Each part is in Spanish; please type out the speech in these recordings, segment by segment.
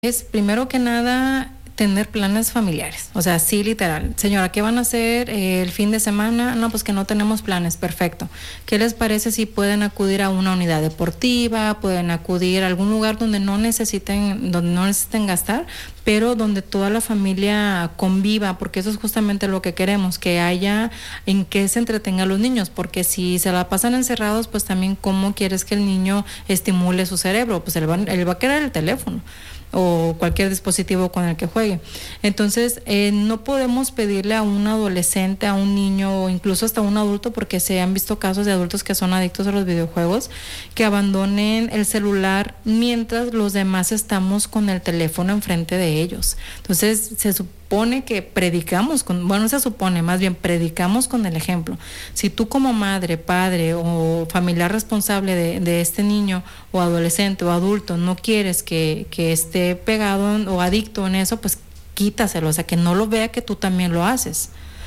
es, primero que nada, tener planes familiares. O sea, sí, literal. Señora, ¿qué van a hacer el fin de semana? No, pues que no tenemos planes. Perfecto. ¿Qué les parece si pueden acudir a una unidad deportiva? Pueden acudir a algún lugar donde no necesiten gastar, pero donde toda la familia conviva, porque eso es justamente lo que queremos, que haya en qué se entretengan los niños, porque si se la pasan encerrados, pues también cómo quieres que el niño estimule su cerebro, pues él va a querer el teléfono o cualquier dispositivo con el que juegue. Entonces, no podemos pedirle a un adolescente, a un niño o incluso hasta a un adulto, porque se han visto casos de adultos que son adictos a los videojuegos, que abandonen el celular mientras los demás estamos con el teléfono enfrente de ellos. Entonces, se supone que predicamos más bien predicamos con el ejemplo. Si tú como madre, padre o familiar responsable de este niño o adolescente o adulto no quieres que esté pegado o adicto en eso, pues quítaselo, o sea, que no lo vea que tú también lo haces.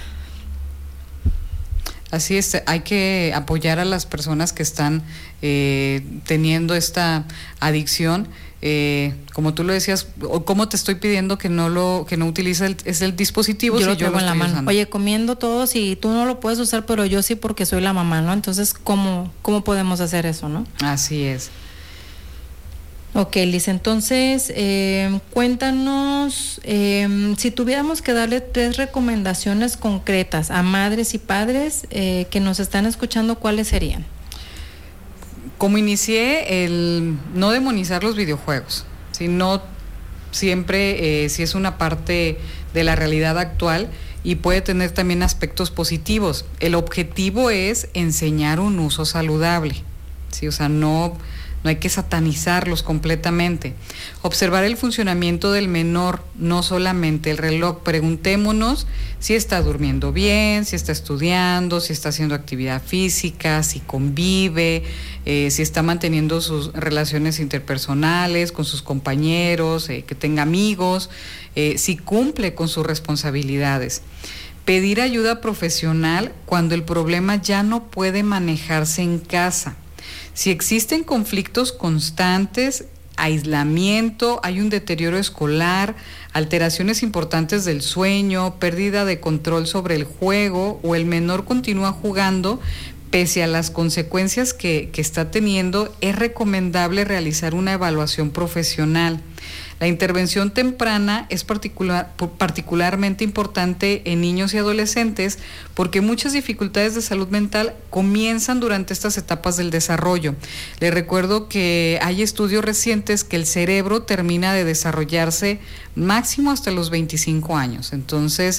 Así es, hay que apoyar a las personas que están teniendo esta adicción. Como tú lo decías, ¿cómo te estoy pidiendo que no utilice el dispositivo? Yo si lo tengo en la mano. Usando? Oye, comiendo todo, si tú no lo puedes usar, pero yo sí porque soy la mamá, ¿no? Entonces, ¿cómo podemos hacer eso, no? Así es. Ok, Liz, entonces, cuéntanos, si tuviéramos que darle 3 recomendaciones concretas a madres y padres que nos están escuchando, ¿cuáles serían? Como inicié, el no demonizar los videojuegos, sino siempre si es una parte de la realidad actual y puede tener también aspectos positivos. El objetivo es enseñar un uso saludable, ¿sí? O sea, no hay que satanizarlos completamente. Observar el funcionamiento del menor, no solamente el reloj. Preguntémonos si está durmiendo bien, si está estudiando, si está haciendo actividad física, si convive, si está manteniendo sus relaciones interpersonales con sus compañeros, que tenga amigos, si cumple con sus responsabilidades. Pedir ayuda profesional cuando el problema ya no puede manejarse en casa. Si existen conflictos constantes, aislamiento, hay un deterioro escolar, alteraciones importantes del sueño, pérdida de control sobre el juego o el menor continúa jugando pese a las consecuencias que está teniendo, es recomendable realizar una evaluación profesional. La intervención temprana es particularmente importante en niños y adolescentes porque muchas dificultades de salud mental comienzan durante estas etapas del desarrollo. Les recuerdo que hay estudios recientes que el cerebro termina de desarrollarse máximo hasta los 25 años. Entonces,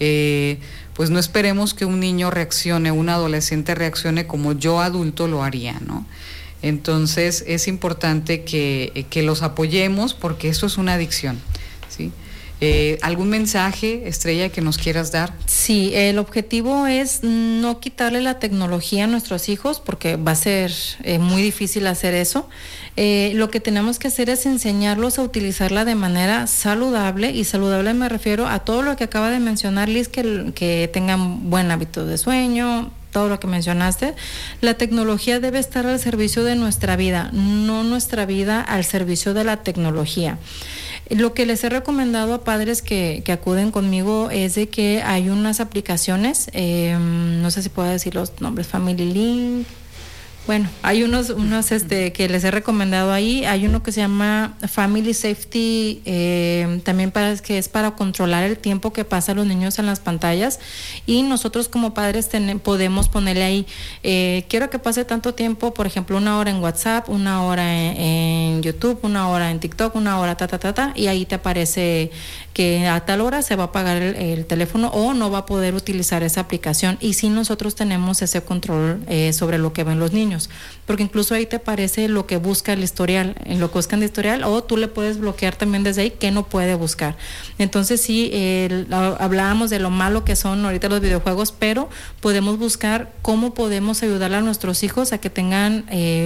pues no esperemos que un niño reaccione, un adolescente reaccione como yo adulto lo haría, ¿no? Entonces es importante que los apoyemos porque esto es una adicción, ¿sí? ¿Algún mensaje, Estrella, que nos quieras dar? Sí, el objetivo es no quitarle la tecnología a nuestros hijos porque va a ser muy difícil hacer eso. Lo que tenemos que hacer es enseñarlos a utilizarla de manera saludable, y saludable me refiero a todo lo que acaba de mencionar Liz, que tengan buen hábito de sueño, todo lo que mencionaste. La tecnología debe estar al servicio de nuestra vida, no nuestra vida al servicio de la tecnología. Lo que les he recomendado a padres que acuden conmigo es de que hay unas aplicaciones, no sé si puedo decir los nombres, Family Link. Bueno, hay unos que les he recomendado ahí. Hay uno que se llama Family Safety, también que es para controlar el tiempo que pasan los niños en las pantallas, y nosotros como padres podemos ponerle ahí, quiero que pase tanto tiempo, por ejemplo, 1 hora en WhatsApp, 1 hora en YouTube, 1 hora en TikTok, 1 hora y ahí te aparece que a tal hora se va a apagar el teléfono o no va a poder utilizar esa aplicación, y sí nosotros tenemos ese control sobre lo que ven los niños, porque incluso ahí te aparece lo que busca el historial, en lo que buscan de historial, o tú le puedes bloquear también desde ahí que no puede buscar. Entonces sí, hablábamos de lo malo que son ahorita los videojuegos, pero podemos buscar cómo podemos ayudar a nuestros hijos a que tengan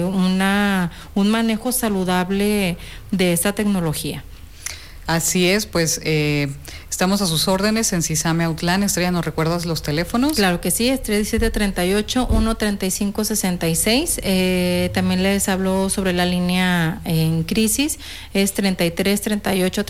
un manejo saludable de esta tecnología. Así es, pues Estamos a sus órdenes en CISAME Autlán. Estrella, ¿nos recuerdas los teléfonos? Claro que sí, es 3738-13566. También les hablo sobre la línea en crisis, es 33 38